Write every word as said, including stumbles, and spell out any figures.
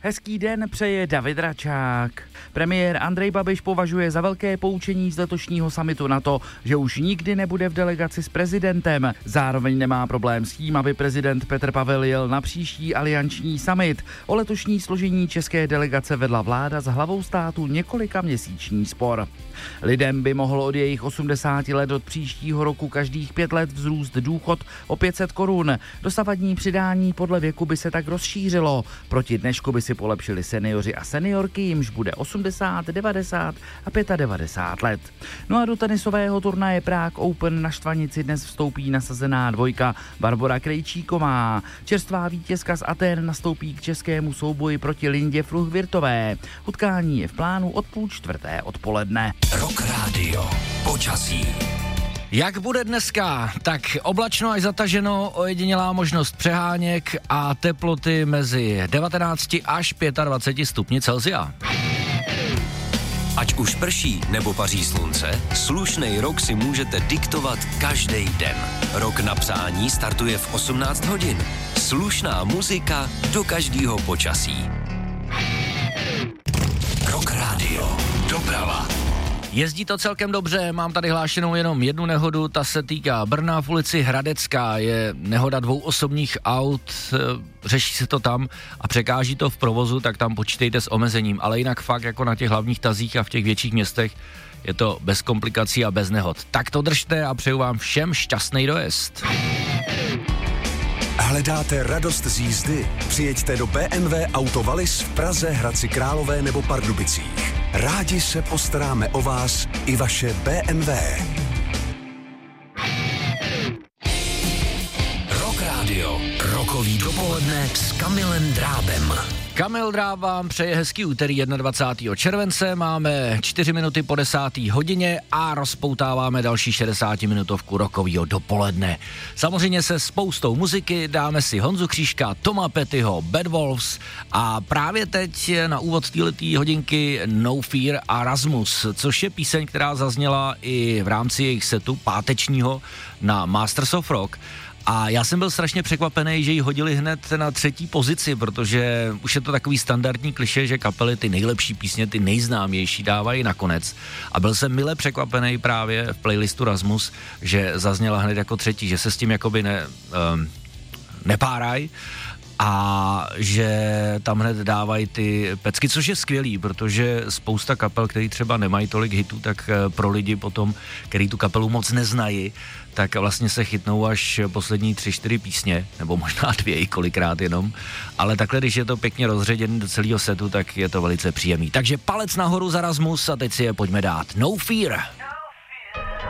Hezký den přeje David Račák. Premiér Andrej Babiš považuje za velké poučení z letošního summitu NATO, že už nikdy nebude v delegaci s prezidentem. Zároveň nemá problém s tím, aby prezident Petr Pavel jel na příští alianční summit. O letošní složení české delegace vedla vláda s hlavou státu několika měsíční spor. Lidem by mohl od jejich osmdesáti let od příštího roku každých pět let vzrůst důchod o pět set korun. Dosavadní přidání podle věku by se tak rozšířilo. Proti dnešku by si polepšili seniori a seniorky, jimž bude osmdesát, devadesát a devadesát pět let. No a do tenisového turnaje Prague Open na Štvanici dnes vstoupí nasazená dvojka Barbora Krejčíková. Čerstvá vítězka z Athén nastoupí k českému souboji proti Lindě Fruhvirtové. Utkání je v plánu od půl čtvrté odpoledne. Rock Radio. Počasí. Jak bude dneska? Tak oblačno až zataženo, ojedinělá možnost přeháněk a teploty mezi devatenácti až dvaceti pěti stupni Celsia. Ať už prší nebo paří slunce, slušnej rok si můžete diktovat každý den. Rok na přání startuje v osmnáct hodin. Slušná muzika do každého počasí. Rock Radio. Doprava. Jezdí to celkem dobře, mám tady hlášenou jenom jednu nehodu, ta se týká Brna v ulici Hradecká, je nehoda dvou osobních aut, řeší se to tam a překáží to v provozu, tak tam počítejte s omezením, ale jinak fakt jako na těch hlavních tazích a v těch větších městech je to bez komplikací a bez nehod. Tak to držte a přeju vám všem šťastný dojezd. Hledáte radost z jízdy? Přijeďte do bé em vé Auto Wallis v Praze, Hradci Králové nebo Pardubicích. Rádi se postaráme o vás i vaše bé em vé. Rock Radio. Rokový dopoledne s Kamilem Drábem. Kamil Dráb vám přeje hezký úterý dvacátého prvního července, máme čtyři minuty po desáté hodině a rozpoutáváme další šedesátiminutovku rokovýho dopoledne. Samozřejmě se spoustou muziky, dáme si Honzu Křížka, Toma Pettyho, Bad Wolves a právě teď na úvod této hodinky No Fear a Rasmus, což je píseň, která zazněla i v rámci jejich setu pátečního na Masters of Rock. A já jsem byl strašně překvapený, že ji hodili hned na třetí pozici, protože už je to takový standardní klišé, že kapely ty nejlepší písně, ty nejznámější dávají nakonec. A byl jsem mile překvapený právě v playlistu Rasmus, že zazněla hned jako třetí, že se s tím jakoby ne, um, nepáraj a že tam hned dávají ty pecky, což je skvělý, protože spousta kapel, který třeba nemají tolik hitů, tak pro lidi potom, který tu kapelu moc neznají, tak vlastně se chytnou až poslední tři, čtyři písně, nebo možná dvě i kolikrát jenom, ale takhle, když je to pěkně rozředěný do celého setu, tak je to velice příjemný. Takže palec nahoru za Rasmus a teď si je pojďme dát. No Fear!